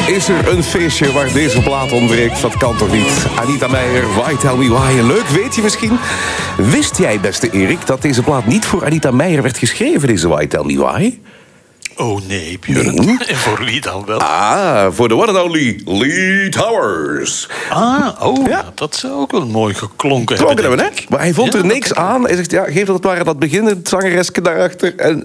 is er een feestje waar deze plaat ontbreekt? Dat kan toch niet? Anita Meijer, Why Tell Me Why. Leuk, weet je misschien? Wist jij, beste Erik, dat deze plaat niet voor Anita Meijer werd geschreven, deze Why Tell Me Why? Oh nee, Björn. Nee. En voor wie dan wel? Voor de one and only Lee Towers. Ja. Dat zou ook wel mooi geklonken hebben. Hè? Maar hij vond er niks aan. Hij zegt, geef dat het ware dat begin, het zangeresje daarachter. En,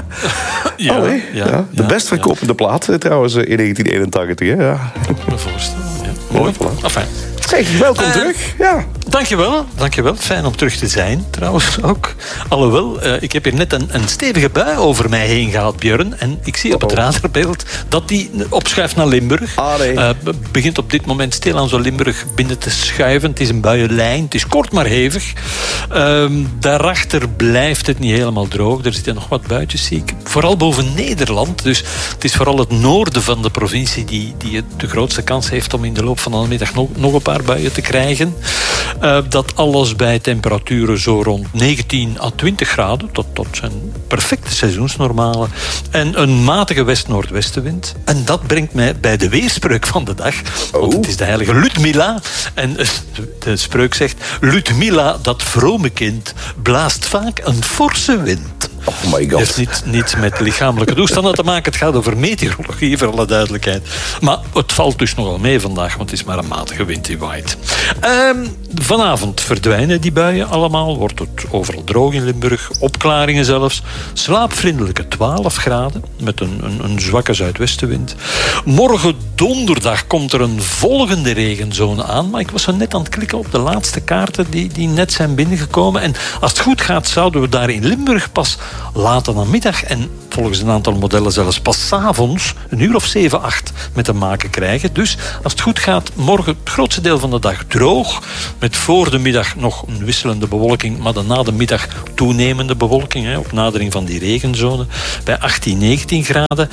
de best verkopende plaat trouwens in 1981. Hè? Ja. Me voorstellen, ja. Mooi. Voilà. Enfin. Zeg, welkom terug. Ja. Dankjewel. Fijn om terug te zijn, trouwens ook. Alhoewel, ik heb hier net een stevige bui over mij heen gehad, Björn. En ik zie op het radarbeeld dat die opschuift naar Limburg. Begint op dit moment stil aan zo'n Limburg binnen te schuiven. Het is een buienlijn. Het is kort maar hevig. Daarachter blijft het niet helemaal droog. Er zitten nog wat buitjes, zie ik. Vooral boven Nederland. Dus het is vooral het noorden van de provincie die de grootste kans heeft om in de loop van de middag nog een paar buien te krijgen. Dat alles bij temperaturen zo rond 19 à 20 graden. Dat zijn perfecte seizoensnormalen. En een matige west-noordwestenwind. En dat brengt mij bij de weerspreuk van de dag. Want het is de heilige Ludmilla. En de spreuk zegt: Ludmilla, dat vrome kind, blaast vaak een forse wind. Oh my god. Het heeft niets met lichamelijke toestanden te maken. Het gaat over meteorologie, voor alle duidelijkheid. Maar het valt dus nogal mee vandaag, want het is maar een matige wind die waait. Vanavond verdwijnen die buien allemaal. Wordt het overal droog in Limburg. Opklaringen zelfs. Slaapvriendelijke 12 graden. Met een zwakke zuidwestenwind. Morgen donderdag komt er een volgende regenzone aan. Maar ik was zo net aan het klikken op de laatste kaarten die net zijn binnengekomen. En als het goed gaat, zouden we daar in Limburg pas later namiddag en volgens een aantal modellen zelfs pas 's avonds, een uur of 7, 8 met te maken krijgen. Dus als het goed gaat, morgen het grootste deel van de dag droog. Met voor de middag nog een wisselende bewolking, maar dan na de middag toenemende bewolking. Op nadering van die regenzone bij 18, 19 graden.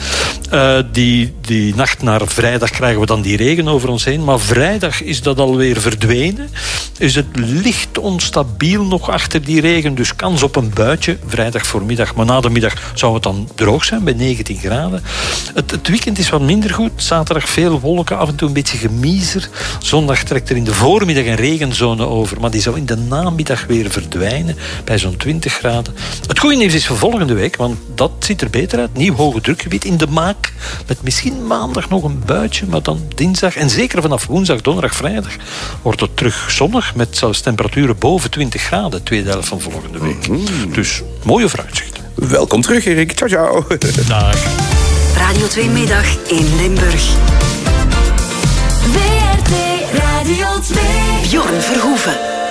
Die nacht naar vrijdag krijgen we dan die regen over ons heen. Maar vrijdag is dat alweer verdwenen. Is het licht onstabiel nog achter die regen. Dus kans op een buitje vrijdag voormiddag. Maar na de middag zou het dan droog zijn bij 19 graden. Het weekend is wat minder goed. Zaterdag veel wolken, af en toe een beetje gemiezer. Zondag trekt er in de voormiddag een regenzone over. Maar die zou in de namiddag weer verdwijnen bij zo'n 20 graden. Het goede nieuws is voor volgende week, want dat ziet er beter uit. Nieuw hoge drukgebied in de maak. Met misschien maandag nog een buitje, maar dan dinsdag. En zeker vanaf woensdag, donderdag, vrijdag wordt het terug zonnig. Met zelfs temperaturen boven 20 graden. Tweede helft van volgende week. Dus mooie vooruitzichten. Welkom terug, Erik. Ciao, ciao. Dag. Radio 2 Middag in Limburg. WRT Radio 2. Björn Verhoeven.